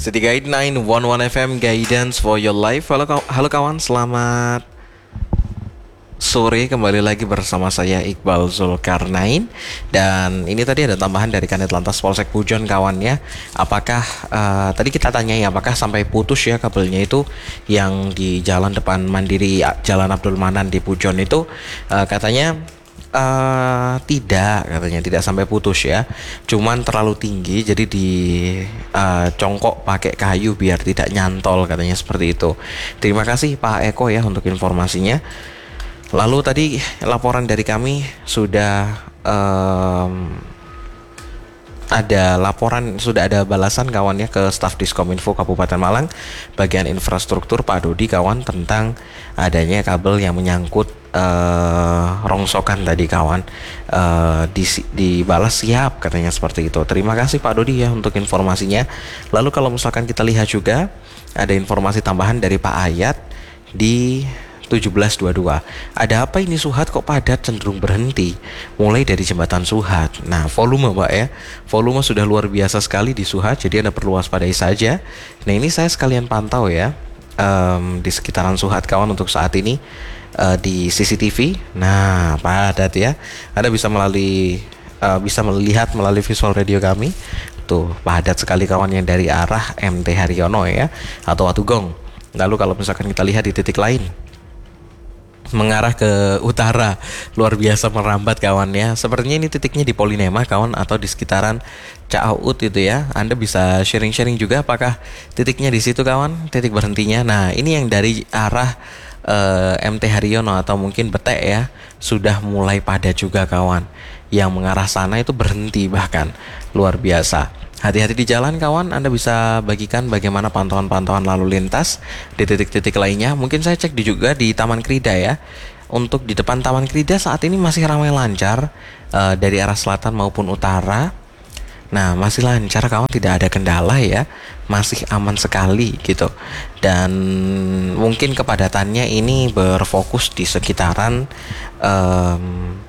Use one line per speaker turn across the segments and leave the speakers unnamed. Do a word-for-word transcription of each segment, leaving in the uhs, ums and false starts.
City Guide sembilan satu satu F M, Guidance for your life. Halo, kaw- halo kawan, selamat sore. Kembali lagi bersama saya Iqbal Zulkarnain. Dan ini tadi ada tambahan dari Kanit Lantas Polsek Pujon kawan ya. Apakah uh, tadi kita tanyai apakah sampai putus ya kabelnya itu yang di jalan depan Mandiri Jalan Abdul Manan di Pujon itu, uh, katanya Uh, tidak, katanya tidak sampai putus ya, cuman terlalu tinggi jadi di uh, congkok pakai kayu biar tidak nyantol, katanya seperti itu. Terima kasih Pak Eko ya untuk informasinya. Lalu tadi laporan dari kami sudah um, ada laporan, sudah ada balasan kawan ya ke staf Diskominfo Kabupaten Malang bagian infrastruktur Pak Dodi kawan tentang adanya kabel yang menyangkut uh, rongsokan tadi kawan, uh, di, dibalas siap katanya seperti itu. Terima kasih Pak Dodi ya untuk informasinya. Lalu kalau misalkan kita lihat juga ada informasi tambahan dari Pak Ayat di tujuh belas dua puluh dua. Ada apa ini Suhat kok padat cenderung berhenti mulai dari jembatan Suhat. Nah volume Pak ya, volume sudah luar biasa sekali di Suhat, jadi Anda perlu waspadai saja. Nah ini saya sekalian pantau ya um, di sekitaran Suhat kawan untuk saat ini uh, di C C T V. Nah padat ya, Anda bisa melalui uh, bisa melihat melalui visual radio kami tuh, padat sekali kawan yang dari arah M T Haryono ya atau Watugong. Lalu kalau misalkan kita lihat di titik lain mengarah ke utara, luar biasa merambat kawan ya. Sepertinya ini titiknya di Polinema kawan atau di sekitaran Caaut itu ya. Anda bisa sharing-sharing juga apakah titiknya di situ kawan, titik berhentinya. Nah ini yang dari arah uh, M T Haryono atau mungkin Betek ya, sudah mulai padat juga kawan. Yang mengarah sana itu berhenti bahkan, luar biasa. Hati-hati di jalan kawan, Anda bisa bagikan bagaimana pantauan-pantauan lalu lintas di titik-titik lainnya. Mungkin saya cek di juga di Taman Krida ya. Untuk di depan Taman Krida saat ini masih ramai lancar uh, dari arah selatan maupun utara. Nah masih lancar kawan, tidak ada kendala ya, masih aman sekali gitu. Dan mungkin kepadatannya ini berfokus di sekitaran um,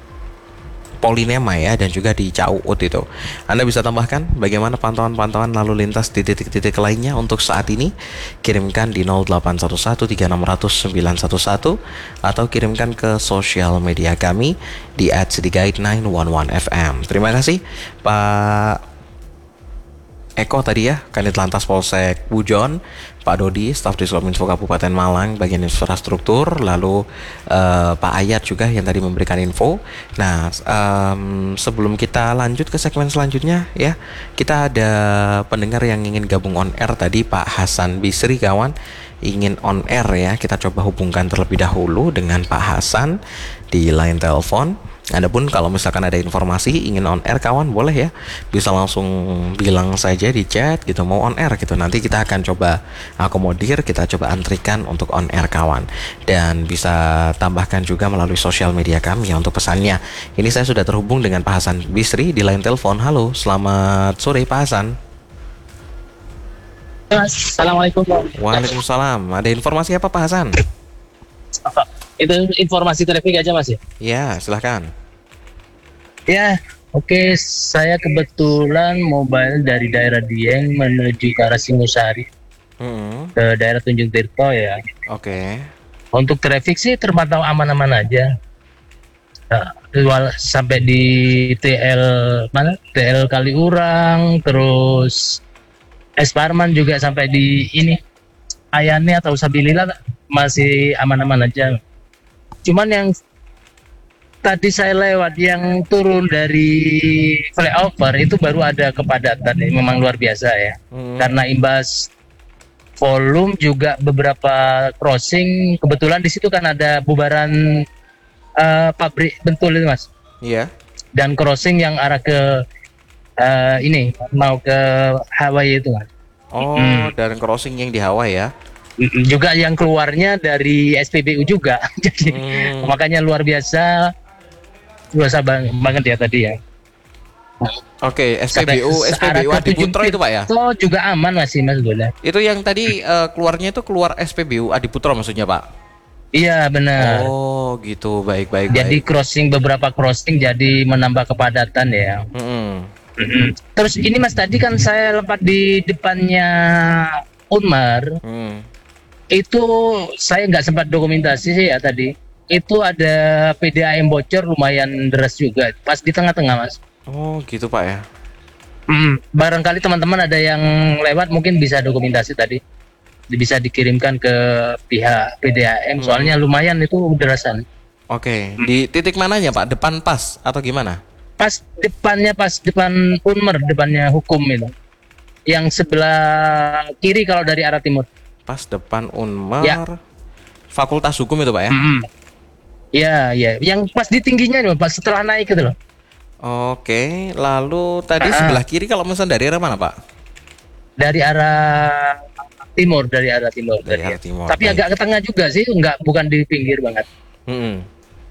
Polinema ya dan juga di Caaut itu. Anda bisa tambahkan bagaimana pantauan-pantauan lalu lintas di titik-titik lainnya untuk saat ini. Kirimkan di nol delapan satu satu tiga enam nol nol sembilan satu satu atau kirimkan ke sosial media kami di at cityguide sembilan satu satu F M. Terima kasih Pak Eko tadi ya, Kanit Lantas Polsek Pujon, Pak Dodi, staf Diskominfo Kabupaten Malang bagian infrastruktur, lalu uh, Pak Ayat juga yang tadi memberikan info. Nah um, sebelum kita lanjut ke segmen selanjutnya ya, kita ada pendengar yang ingin gabung on air tadi, Pak Hasan Bisri kawan ingin on air ya. Kita coba hubungkan terlebih dahulu dengan Pak Hasan di line telepon. Adapun kalau misalkan ada informasi ingin on air kawan, boleh ya, bisa langsung bilang saja di chat gitu mau on air gitu. Nanti kita akan coba akomodir, kita coba antrikan untuk on air kawan. Dan bisa tambahkan juga melalui sosial media kami ya untuk pesannya. Ini saya sudah terhubung dengan Pak Hasan Bisri di line telepon. Halo, selamat sore Pak Hasan.
Assalamualaikum.
Waalaikumsalam. Ada informasi apa Pak Hasan?
Itu informasi traffic aja Mas ya?
Ya, silahkan.
Ya, oke. Okay. Saya kebetulan mobile dari daerah Dieng menuju ke arah Singosari, hmm. ke daerah Tunjung Tirto ya.
Oke. Okay.
Untuk traffic sih terpantau aman-aman aja. Nah, sampai di T L mana? T L Kaliurang, terus Es Parman juga sampai di ini Ayane atau Sabilillah masih aman-aman aja. Cuman yang tadi saya lewat yang turun dari flyover itu baru ada kepadatan, memang luar biasa ya. Hmm. Karena imbas volume juga beberapa crossing, kebetulan di situ kan ada bubaran uh, pabrik bentul itu Mas.
Iya. Yeah.
Dan crossing yang arah ke uh, ini mau ke Hawaii itu Mas.
Oh, hmm. Dan crossing yang di Hawaii ya.
Juga yang keluarnya dari S P B U juga. Jadi hmm. makanya luar biasa luar bang, banget ya tadi ya.
Oke, okay, S P B U S P B U Adiputro itu Pak ya?
Itu juga aman masih Mas Bola.
Itu yang tadi uh, keluarnya itu keluar S P B U Adiputro maksudnya Pak?
Iya benar.
Oh gitu, baik baik.
Jadi
baik.
crossing beberapa crossing jadi menambah kepadatan ya.
Hmm.
Mm-mm. Terus ini Mas tadi kan saya lewat di depannya Unmar,
Hmm.
itu saya nggak sempat dokumentasi sih ya tadi. Itu ada P D A M bocor lumayan deras juga, pas di tengah-tengah Mas.
Oh gitu Pak ya.
Mm, barangkali teman-teman ada yang lewat mungkin bisa dokumentasi tadi, bisa dikirimkan ke pihak P D A M,
Hmm.
soalnya lumayan itu derasan.
Oke, di titik mananya Pak? Depan pas atau gimana?
Pas depannya, pas depan Unmer, depannya hukum itu, yang sebelah kiri kalau dari arah timur.
Pas depan Unmar.
Ya.
Fakultas Hukum itu Pak ya?
Mm-mm. Ya, ya, yang pas di tingginya nih, pas setelah naik itu loh.
Oke, lalu tadi
Ah.
sebelah kiri kalau misalnya dari arah mana Pak?
Dari arah timur, dari arah timur.
Dari arah timur,
Tapi
baik.
agak ke tengah juga sih, enggak, bukan di pinggir banget.
Hmm.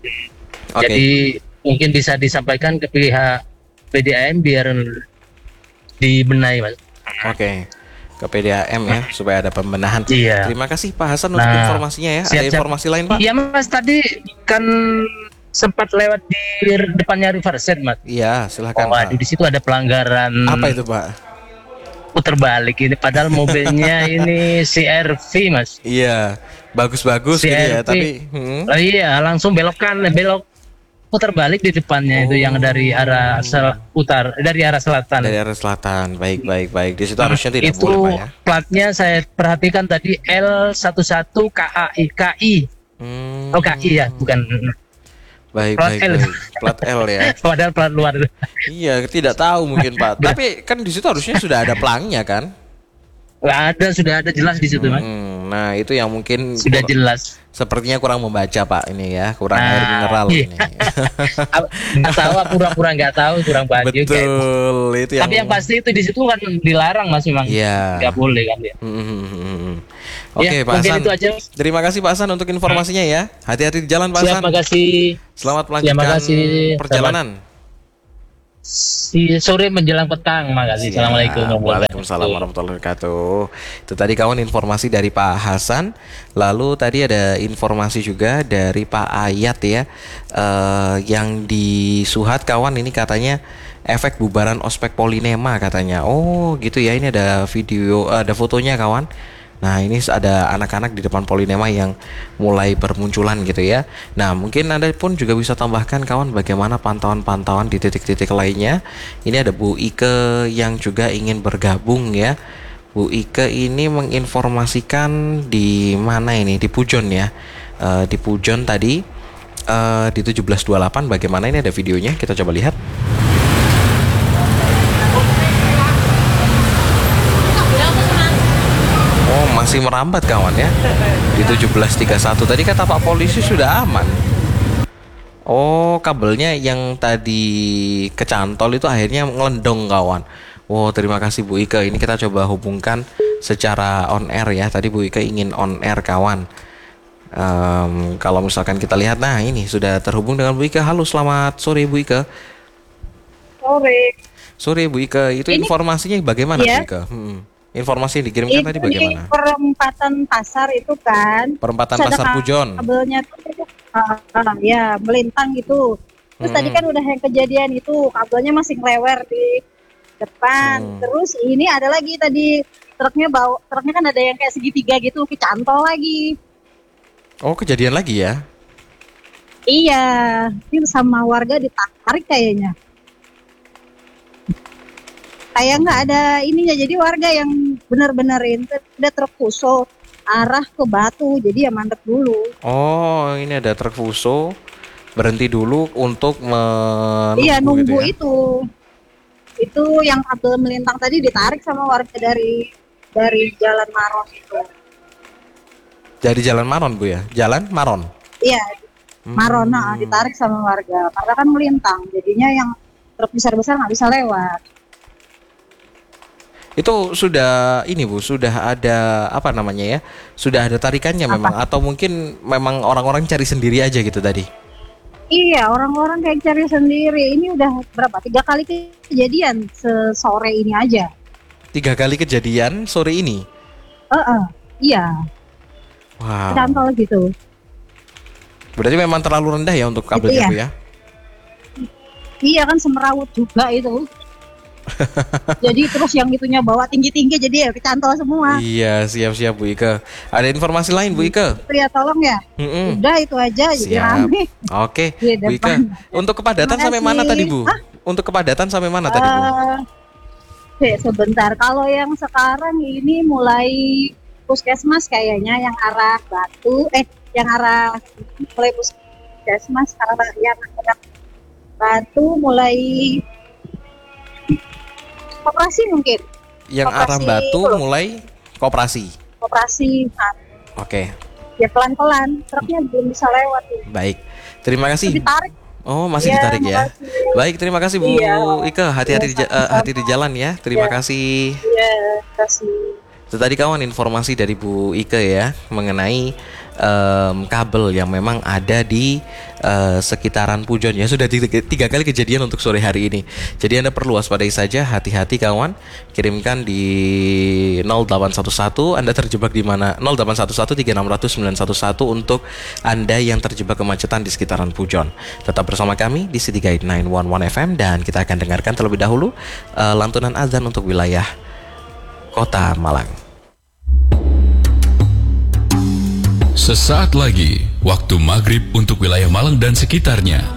Oke.
Jadi mungkin bisa disampaikan ke pihak P D A M biar dibenahi Mas.
Oke. Ke P D A M ya supaya ada pembenahan.
Iya.
Terima kasih Pak Hasan untuk
Nah,
informasinya ya. Ada
siap-siap.
informasi lain Pak?
Iya Mas, tadi kan sempat lewat di depannya Riverside Mas.
Iya, silakan
Oh,
Pak.
di situ ada pelanggaran
Apa itu Pak?
putar balik ini, padahal mobilnya ini C R V Mas.
Iya, bagus-bagus gitu ya,
C R V.
tapi hmm.
Oh, iya, langsung belokan, belok putar balik di depannya itu yang dari arah sel utar, dari arah selatan.
dari arah selatan. Baik, baik, baik. Di situ harusnya tidak
Itu
boleh Pak ya.
platnya saya perhatikan tadi L satu satu K A I K I.
Hmm.
Oh, K I ya, bukan.
Baik,
Plat
baik,
L.
baik. Plat L ya.
Padahal plat luar.
Iya, tidak tahu mungkin Pak. Tapi kan di situ harusnya sudah ada pelangnya kan?
Nggak ada, sudah ada jelas di situ Mas.
Hmm, nah, itu yang mungkin
Sudah
kur-
jelas.
sepertinya kurang membaca Pak ini ya, kurang
Nah,
air mineral
iya.
ini.
Nggak tahu, pura-pura nggak tahu, kurang baju kayak.
Betul, itu yang
Tapi yang pasti itu di situ kan dilarang Mas, memang.
Iya.
Nggak boleh kan ya.
Hmm, hmm, hmm, hmm. Oke,
Ya,
Pak
mungkin
Hasan.
itu aja.
Terima kasih Pak Hasan untuk informasinya ya. Hati-hati di jalan Pak
Siap,
Hasan.
makasih.
Selamat
Terima
melanjutkan
kasih.
perjalanan.
Si sore menjelang petang, makasih.
Siap.
Assalamualaikum warahmatullahi
Waalaikumsalam warahmatullahi wabarakatuh. Itu tadi kawan informasi dari Pak Hasan. Lalu tadi ada informasi juga dari Pak Ayat ya, eh, yang di Suhat kawan, ini katanya efek bubaran ospek Polinema katanya. Oh gitu ya, ini ada video, ada fotonya kawan. Nah ini ada anak-anak di depan Polinema yang mulai bermunculan gitu ya. Nah mungkin Anda pun juga bisa tambahkan kawan bagaimana pantauan-pantauan di titik-titik lainnya. Ini ada Bu Ike yang juga ingin bergabung ya. Bu Ike ini menginformasikan di mana ini, di Pujon ya. Eh, di Pujon tadi eh, di tujuh belas dua puluh delapan. Bagaimana, ini ada videonya, kita coba lihat. Oh, masih merambat kawan ya. Di tujuh belas tiga puluh satu tadi kata Pak Polisi sudah aman. Oh, kabelnya yang tadi kecantol itu akhirnya ngelendong kawan. Wow, terima kasih Bu Ika. Ini kita coba hubungkan secara on air ya. Tadi Bu Ika ingin on air kawan. Em, kalau misalkan kita lihat, nah ini sudah terhubung dengan Bu Ika. Halo, selamat sore Bu Ika.
Sore.
Sore Bu Ika. Itu
Ini-
informasinya bagaimana
Iya.
Bu Ika? Hmm. Informasi yang dikirimkan
Itu
tadi
di
bagaimana?
perempatan pasar itu kan.
Perempatan
Terus ada
Pasar Pujon.
Kabelnya tuh ah, ah, ya melintang gitu. Terus tadi
Hmm.
kan udah yang kejadian itu kabelnya masih ngelewer di depan.
Hmm.
Terus ini ada lagi tadi truknya bawa truknya kan ada yang kayak segitiga gitu kecantol lagi.
Oh, kejadian lagi ya?
Iya, ini sama warga ditarik kayaknya. Kayak nggak ada ininya, jadi warga yang bener-benerin ada truk fuso arah ke Batu, jadi ya mandek dulu.
Oh, ini ada truk Fuso berhenti dulu untuk menunggu
Iya nunggu
gitu ya?
itu, itu yang kabel melintang tadi ditarik sama warga dari dari Jalan Maron itu.
Jadi Jalan Maron Bu ya? Jalan Maron?
Iya,
Hmm.
Maron nah, ditarik sama warga karena kan melintang, jadinya yang truk besar-besar nggak bisa lewat.
Itu sudah ini Bu, sudah ada apa namanya ya? Sudah ada tarikannya
Apa?
memang, atau mungkin memang orang-orang cari sendiri aja gitu tadi?
Iya, orang-orang kayak cari sendiri. Ini udah berapa? Tiga kali kejadian sesore ini aja.
Tiga kali kejadian sore ini.
Heeh, iya,
Wow.
cantol gitu.
Berarti memang terlalu rendah ya untuk kabelnya
Gitu ya?
Bu ya?
Iya kan semerawut juga itu. Jadi terus yang itunya bawa tinggi-tinggi jadi ya kecantol semua.
Iya, siap-siap Bu Ike. Ada informasi lain Bu Ike?
Itu ya tolong ya.
Mm-mm.
Udah itu aja jadi
Siap.
rame.
Oke,
Di
Bu Ike.
depan.
Untuk kepadatan
Terima
sampai mana
kasih.
tadi Bu?
Hah?
Untuk kepadatan sampai mana tadi Bu?
Eh, Oke, sebentar. Kalau yang sekarang ini mulai puskesmas kayaknya yang arah Batu, eh yang arah mulai puskesmas arah yang arah Batu mulai koperasi mungkin.
Yang arah
Koperasi
Batu
belum.
mulai koperasi.
Koperasi. Nah,
Oke,
ya pelan-pelan. Truknya belum bisa lewat.
baik. Terima kasih.
Ditarik.
Oh, masih
Iya,
ditarik ya.
makasih.
Baik, terima kasih Bu
Iya.
Ike. Hati-hati
Iya,
di, ja- eh, hati di jalan ya. Terima
Iya.
kasih.
Iya, kasih.
Itu tadi kawan informasi dari Bu Ike ya mengenai em, kabel yang memang ada di eh, sekitaran Pujon ya. Sudah tiga, tiga kali kejadian untuk sore hari ini. Jadi Anda perlu waspadai saja, hati-hati kawan. Kirimkan di nol delapan satu satu Anda terjebak di mana? nol delapan satu satu tiga enam nol nol sembilan satu satu untuk Anda yang terjebak kemacetan di sekitaran Pujon. Tetap bersama kami di City Guide sembilan satu satu F M dan kita akan dengarkan terlebih dahulu eh, lantunan azan untuk wilayah Kota Malang.
Sesaat lagi, waktu maghrib untuk wilayah Malang dan sekitarnya.